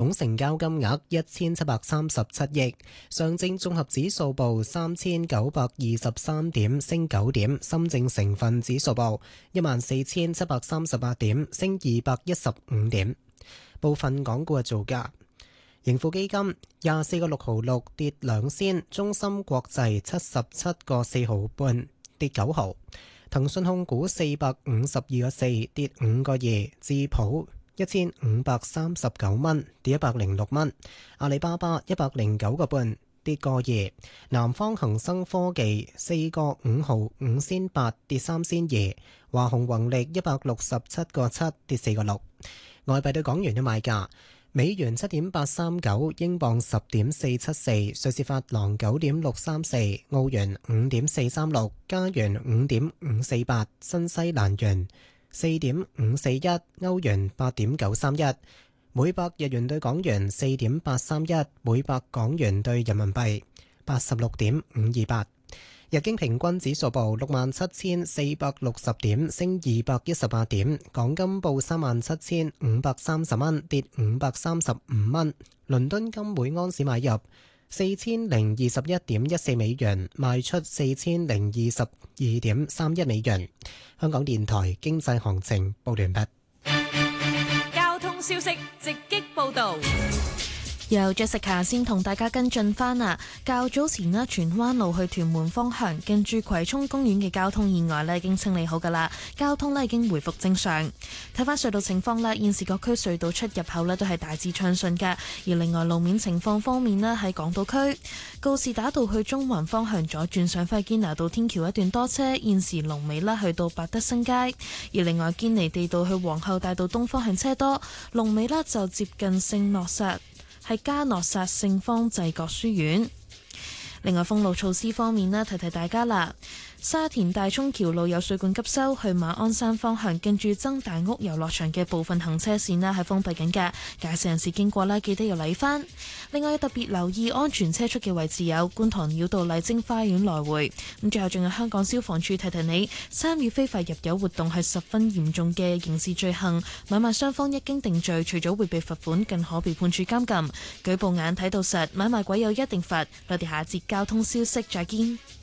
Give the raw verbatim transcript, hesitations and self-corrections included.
總成交金額一千七百三十七億。上證綜合指數報三千九百二十三點，升九點。深證成分指數報一萬四千七百三十八點，升二百一十五點。部分港股嘅造價：盈富基金廿四個六毫六跌兩仙，中芯國際七十七個四毫半跌九毫，騰訊控股四百五十二個四跌五個二，智普一千五百三十九蚊跌一百零六蚊，阿里巴巴一百零九個半跌個二，南方恒生科技四個五毫五仙八跌三仙二，華虹宏力一百六十七個七跌四個六。外幣對港元嘅賣價：美元七點八三九，英鎊十點四七四，瑞士法郎九點六三四，澳元五點四三六，加元五點五四八，新西蘭元四點五四一，歐元八點九三一，每百日元對港元四點八三一，每百港元對人民幣八十六點五二八。日經平均指數報六萬七千四百六十點，升二百一十八點。港金報三萬七千五百三十蚊，跌五百三十五蚊。倫敦金每安士買入四千零二十一點一四美元，賣出四千零二十二點三一美元。香港電台經濟行情報完畢。 交通消息直擊報道。 由 Jessica 先同大家跟進返啊！較早前呢，荃灣路去屯門方向，近住葵涌公園嘅交通意外呢已經清理好㗎喇，交通呢已經回復正常。睇返隧道情況啦，現時各區隧道出入口呢都係大致暢順㗎。而另外路面情況方面呢，喺港島區告士打道去中環方向左轉上輝堅拿道天橋一段多車，現時龍尾呢去到百德新街。而另外堅尼地道去皇后大道東方向車多，龍尾呢就接近聖諾撒。係嘉諾撒聖方濟各書院。另外封路措施方面呢，提提大家啦。沙田大涌橋路有水管急修，去馬鞍山方向近住曾大屋遊樂場嘅部分行車線呢係封閉緊嘅，駕駛人士經過啦，記得要禮返。另外特別留意安全車速嘅位置有觀塘繞道麗晶花園來回。咁最後仲有香港消防處提提你，參與非法入油活動係十分嚴重嘅刑事罪行，買賣雙方一經定罪，除咗會被罰款，更可被判處監禁。舉報眼睇到實，買賣鬼有一定罰。我哋下節交通消息再見。